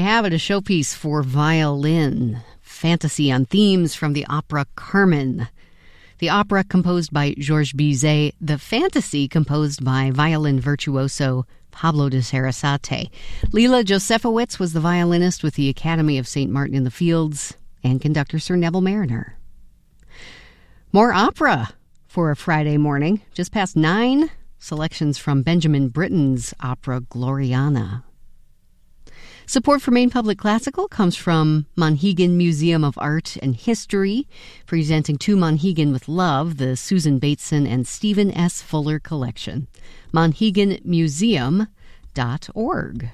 have it, a showpiece for violin, fantasy on themes from the opera Carmen. The opera composed by Georges Bizet, the fantasy composed by violin virtuoso Pablo de Sarasate. Leela Josefowicz was the violinist with the Academy of St. Martin in the Fields, and conductor Sir Neville Mariner. More opera for a Friday morning. Just past 9, selections from Benjamin Britten's opera Gloriana. Support for Maine Public Classical comes from Monhegan Museum of Art and History, presenting To Monhegan with Love, the Susan Bateson and Stephen S. Fuller collection. MonheganMuseum.org.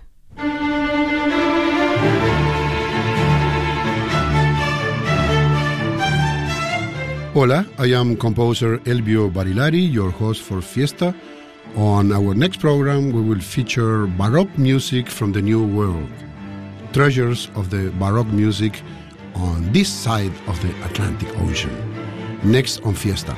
Hola, I am composer Elvio Barilari, your host for Fiesta. On our next program, we will feature Baroque music from the New World, treasures of the Baroque music on this side of the Atlantic Ocean. Next on Fiesta.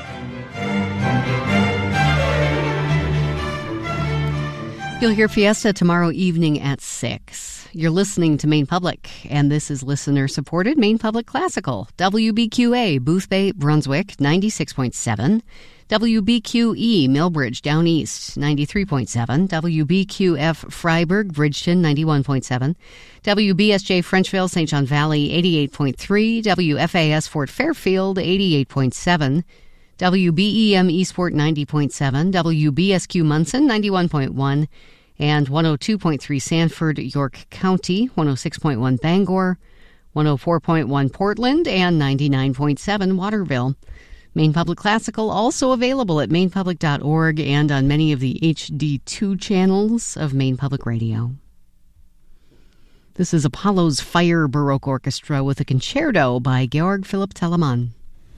You'll hear Fiesta tomorrow evening at 6. You're listening to Maine Public, and this is listener-supported Maine Public Classical. WBQA, Boothbay, Brunswick, 96.7. WBQE, Millbridge, Down East, 93.7. WBQF, Freiburg, Bridgeton, 91.7. WBSJ, Frenchville, St. John Valley, 88.3. WFAS, Fort Fairfield, 88.7. WBEM, Eastport, 90.7. WBSQ, Munson, 91.1. And 102.3 Sanford, York County, 106.1 Bangor, 104.1 Portland, and 99.7 Waterville. Maine Public Classical also available at mainepublic.org and on many of the HD2 channels of Maine Public Radio. This is Apollo's Fire Baroque Orchestra with a concerto by Georg Philipp Telemann.